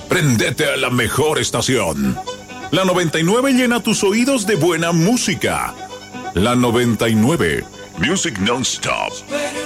Prendete a la mejor estación. La 99 llena tus oídos de buena música. La 99, Music Non-Stop.